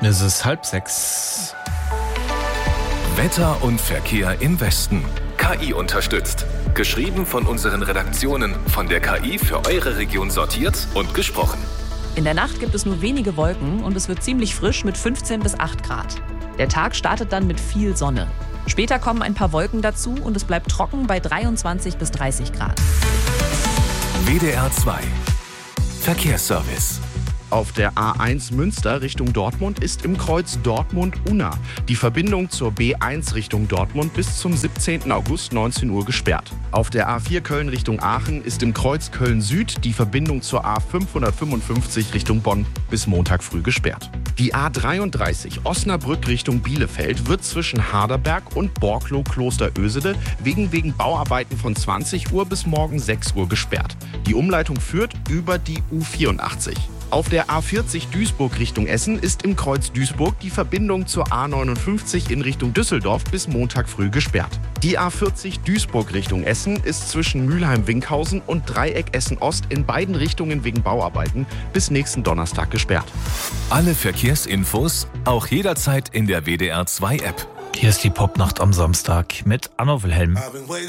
Es ist 5:30. Wetter und Verkehr im Westen. KI unterstützt. Geschrieben von unseren Redaktionen, von der KI für eure Region sortiert und gesprochen. In der Nacht gibt es nur wenige Wolken und es wird ziemlich frisch mit 15 bis 8 Grad. Der Tag startet dann mit viel Sonne. Später kommen ein paar Wolken dazu und es bleibt trocken bei 23 bis 30 Grad. WDR 2 Verkehrsservice. Auf der A1 Münster Richtung Dortmund ist im Kreuz Dortmund-Unna die Verbindung zur B1 Richtung Dortmund bis zum 17. August 19 Uhr gesperrt. Auf der A4 Köln Richtung Aachen ist im Kreuz Köln-Süd die Verbindung zur A555 Richtung Bonn bis Montag früh gesperrt. Die A33 Osnabrück Richtung Bielefeld wird zwischen Harderberg und Borklow-Klosterösede wegen Bauarbeiten von 20 Uhr bis morgen 6 Uhr gesperrt. Die Umleitung führt über die U84. Auf der A40 Duisburg Richtung Essen ist im Kreuz Duisburg die Verbindung zur A59 in Richtung Düsseldorf bis Montag früh gesperrt. Die A40 Duisburg Richtung Essen ist zwischen Mülheim-Winkhausen und Dreieck Essen-Ost in beiden Richtungen wegen Bauarbeiten bis nächsten Donnerstag gesperrt. Alle Verkehrsinfos auch jederzeit in der WDR 2 App. Hier ist die Popnacht am Samstag mit Anna Wilhelm.